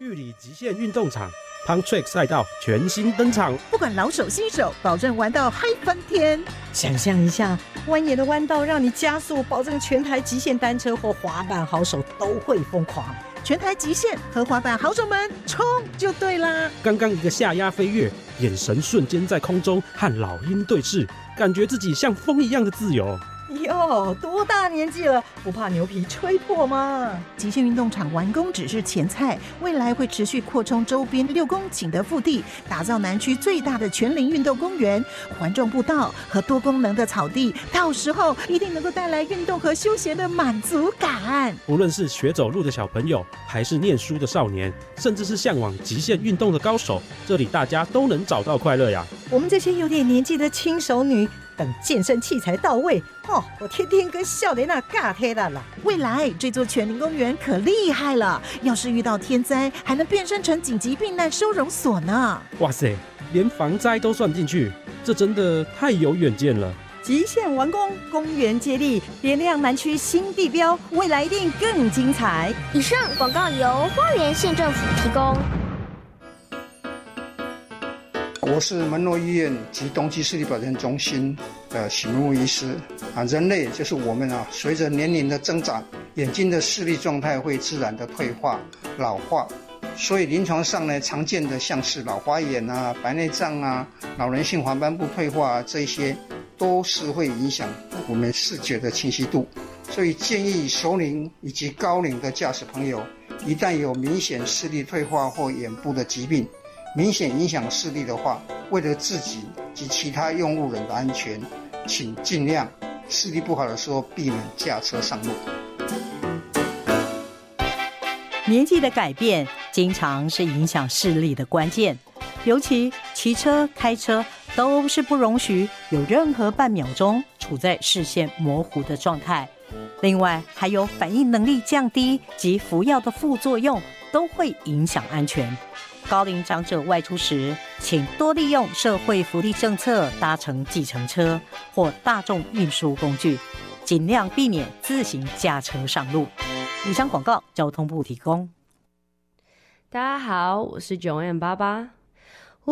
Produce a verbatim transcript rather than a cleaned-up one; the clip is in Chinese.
玉里极限运动场 Pump Track 赛道全新登场， 不管老手新手，保证玩到嗨翻天。 想象一下，蜿蜒的弯道让你加速，保证全台极限单车或滑板好手都会疯狂。 全台极限和滑板好手们冲就对啦！ 刚刚一个下压飞跃，眼神瞬间在空中和老鹰对视，感觉自己像风一样的自由。 哟，多大年纪了，不怕牛皮吹破吗？ 极限运动场完工只是前菜，未来会持续扩充周边六公顷的腹地，打造南区最大的全龄运动公园、环状步道和多功能的草地，到时候一定能够带来运动和休闲的满足感。 无论是学走路的小朋友，还是念书的少年，甚至是向往极限运动的高手，这里大家都能找到快乐呀。 我们这些有点年纪的轻熟女，等健身器材到位，哦，我天天跟少年那尬贴的啦。 未来这座全龄公园可厉害了，要是遇到天灾，还能变身成紧急避难收容所呢。 哇塞，连防灾都算进去，这真的太有远见了。 极限完工，公园接力，点亮南区新地标，未来一定更精彩。 以上广告由花莲县政府提供。 我是门诺医院及冬季视力保健中心的许明武医师啊。人类就是我们啊，随着年龄的增长，眼睛的视力状态会自然的退化、老化，所以临床上呢，常见的像是老花眼啊、白内障啊、老年性黄斑部退化啊，这些都是会影响我们视觉的清晰度。所以建议熟龄以及高龄的驾驶朋友，一旦有明显视力退化或眼部的疾病，明显影响视力的话，为了自己及其他用路人的安全，请尽量视力不好的时候避免驾车上路。 年纪的改变经常是影响视力的关键，尤其骑车、开车都是不容许有任何半秒钟处在视线模糊的状态。另外，还有反应能力降低及服药的副作用都会影响安全。高龄长者外出时，请多利用社会福利政策搭乘计程车或大众运输工具，尽量避免自行驾车上路。以上广告交通部提供。 大家好，我是九 M 八八。